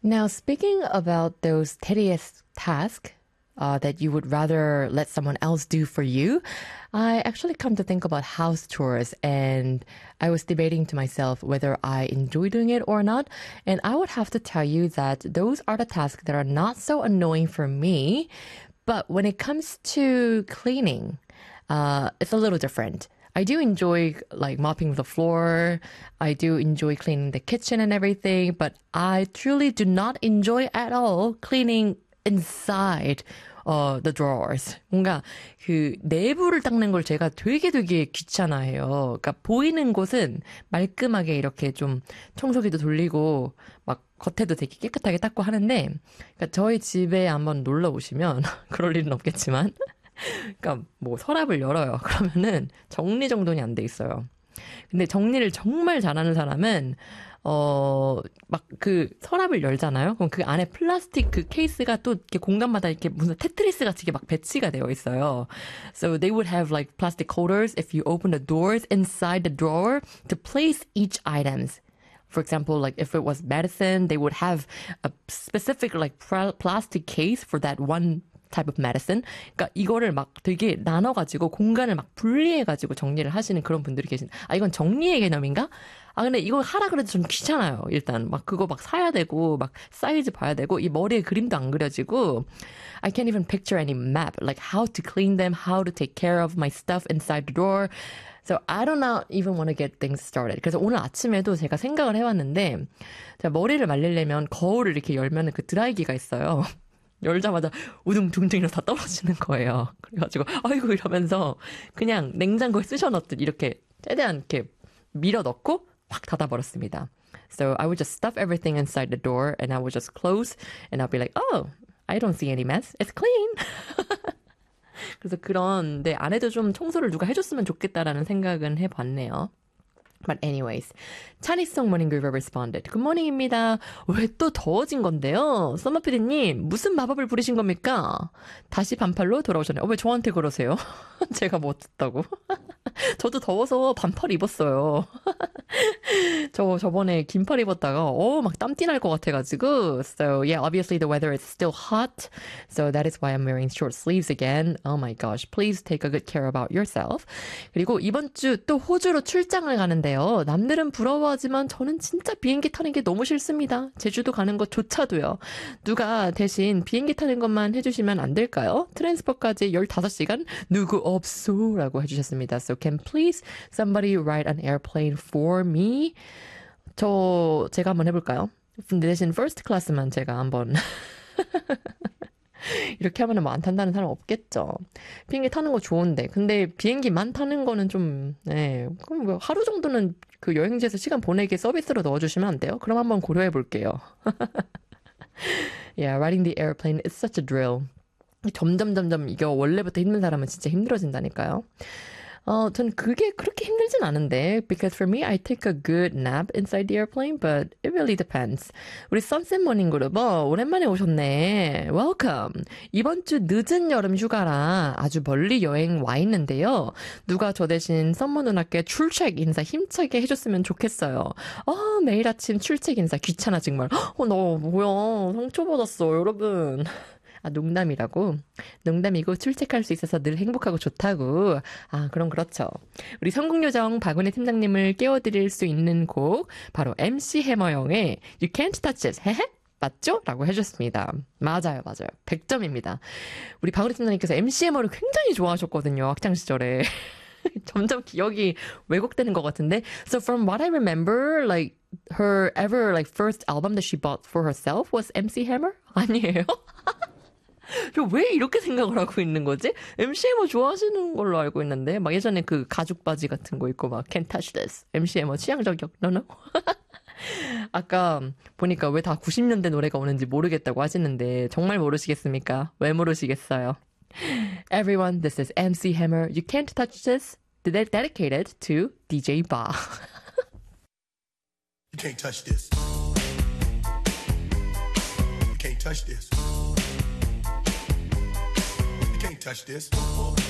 Now, speaking about those tedious tasks that you would rather let someone else do for you, I actually come to think about house chores, and I was debating to myself whether I enjoy doing it or not. And I would have to tell you that those are the tasks that are not so annoying for me. But when it comes to cleaning, it's a little different. I do enjoy like mopping the floor. I do enjoy cleaning the kitchen and everything, but I truly do not enjoy at all cleaning inside the drawers. 뭔가 그 내부를 닦는 걸 제가 되게 귀찮아해요. 그러니까 보이는 곳은 말끔하게 이렇게 좀 청소기도 돌리고 막 겉에도 되게 깨끗하게 닦고 하는데, 그러니까 저희 집에 한번 놀러 오시면 그럴 일은 없겠지만, 그러니까 뭐 서랍을 열어요. 그러면은 정리정돈이 안 돼 있어요. 근데 정리를 정말 잘하는 사람은 막 그 서랍을 열잖아요. 그럼 그 안에 플라스틱 그 케이스가 또 이렇게 공간마다 이렇게 무슨 테트리스 같이 이렇게 막 배치가 되어 있어요. So they would have like plastic holders if you open the doors inside the drawer to place each items. For example, like if it was medicine, they would have a specific like plastic case for that one type of medicine. 그러니까 이거를 막 되게 나눠가지고 공간을 막 분리해가지고 정리를 하시는 그런 분들이 계신. 아, 이건 정리의 개념인가? 아, 근데 이거 하라 그래도 좀 귀찮아요. 일단 막 그거 막 사야 되고 막 사이즈 봐야 되고 이 머리에 그림도 안 그려지고. I can't even picture any map like how to clean them, how to take care of my stuff inside the drawer. So I don't even want to get things started. 그래서 오늘 아침에도 제가 생각을 해봤는데 제가 머리를 말리려면 거울을 이렇게 열면 그 드라이기가 있어요. 열자마자 우둥둥둥 다 떨어지는 거예요. 그래가지고 아이고 이러면서 그냥 냉장고에 쑤셔넣듯 이렇게 최대한 이렇게 밀어 넣고 확 닫아버렸습니다. So I would just stuff everything inside the door and I would just close and I'll be like, oh, I don't see any mess. It's clean. 그래서 그런데 안에도 좀 청소를 누가 해줬으면 좋겠다라는 생각은 해봤네요. But anyways, 차니송 모닝그리버 responded. 굿모닝입니다. 왜 또 더워진 건데요? 썸머피디님, 무슨 마법을 부리신 겁니까? 다시 반팔로 돌아오셨네요. 왜 저한테 그러세요? 제가 뭐 어쨌다고? 저도 더워서 반팔 입었어요. 저번에 긴팔 입었다가 막 땀띠 날 것 같아가지고. So yeah, obviously the weather is still hot. So that is why I'm wearing short sleeves again. Oh my gosh, please take a good care about yourself. 그리고 이번 주 또 호주로 출장을 가는데요. 남들은 부러워하지만 저는 진짜 비행기 타는 게 너무 싫습니다. 제주도 가는 것조차도요. 누가 대신 비행기 타는 것만 해주시면 안 될까요? 트랜스퍼까지 15시간 누구 없소 라고 해주셨습니다. So can please somebody ride an airplane for me? 제가 한번 해볼까요? 대신 first class만 제가 한번 이렇게 하면 뭐 안 탄다는 사람 없겠죠. 비행기 타는 거 좋은데. 근데 비행기만 타는 거는 좀, 그럼 뭐 하루 정도는 그 여행지에서 시간 보내게 서비스로 넣어주시면 안 돼요? 그럼 한번 고려해 볼게요. Yeah, riding the airplane is such a drill. 점점 이거 원래부터 힘든 사람은 진짜 힘들어진다니까요. 전 그게 그렇게 힘들진 않은데 because for me, I take a good nap inside the airplane, but it really depends. 우리 선셋 모닝 그룹 오랜만에 오셨네. Welcome. 이번 주 늦은 여름 휴가라 아주 멀리 여행 와 있는데요. 누가 저 대신 썸머 누나께 출첵 인사 힘차게 해줬으면 좋겠어요. 매일 아침 출첵 인사 귀찮아 정말. 너 뭐야 상처받았어 여러분. 농담이라고? 농담이고 출첵할 수 있어서 늘 행복하고 좋다고. 그럼 그렇죠. 우리 성공요정 박은혜 팀장님을 깨워드릴 수 있는 곡 바로 MC 해머영의 You Can't Touch It. 헤헤? 맞죠? 라고 해주셨습니다. 맞아요. 100점입니다. 우리 박은혜 팀장님께서 MC 해머를 굉장히 좋아하셨거든요. 학창시절에. 점점 기억이 왜곡되는 것 같은데. So from what I remember, like her ever like first album that she bought for herself was MC Hammer? 아니에요? 저 왜 이렇게 생각을 하고 있는 거지? MCMO 좋아하시는 걸로 알고 있는데 막 예전에 그 가죽 바지 같은 거 입고 막 Can't touch this. MCMO 취향 저격. No. 아까 보니까 왜 다 90년대 노래가 오는지 모르겠다고 하시는데 정말 모르시겠습니까? 왜 모르시겠어요? Everyone, this is MC Hammer. You Can't Touch This. Dedicated to DJ Ba. You can't touch this. You can't touch this. You can't touch this.